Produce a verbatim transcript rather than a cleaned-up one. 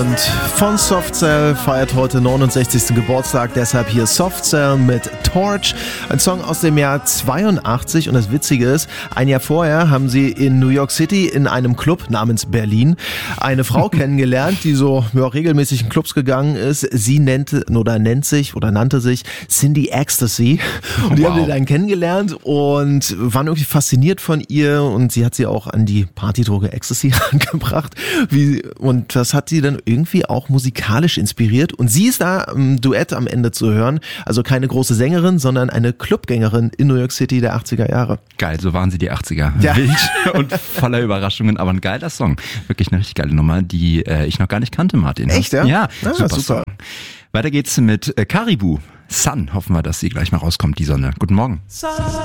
Und von Soft Cell feiert heute neunundsechzigsten Geburtstag, deshalb hier Soft Cell mit Torch, ein Song aus dem Jahr zweiundachtzig. Und das Witzige ist, ein Jahr vorher haben sie in New York City in einem Club namens Berlin eine Frau kennengelernt, die so ja, regelmäßig in Clubs gegangen ist. Sie nannte oder nennt sich oder nannte sich Cindy Ecstasy. Und die wow. haben sie dann kennengelernt und waren irgendwie fasziniert von ihr, und sie hat sie auch an die Partydroge Ecstasy angebracht. Wie, und das hat sie dann irgendwie auch musikalisch inspiriert, und sie ist da im Duett am Ende zu hören. Also keine große Sängerin, sondern eine Clubgängerin in New York City der achtziger Jahre. Geil, so waren sie die achtziger. Ja. Wild und voller Überraschungen, aber ein geiler Song. Wirklich eine richtig geile Nummer, die äh, ich noch gar nicht kannte, Martin. Echt, ja? Ja, ah, super, super. Song. Weiter geht's mit äh, Caribou. Sun, hoffen wir, dass sie gleich mal rauskommt, die Sonne. Guten Morgen.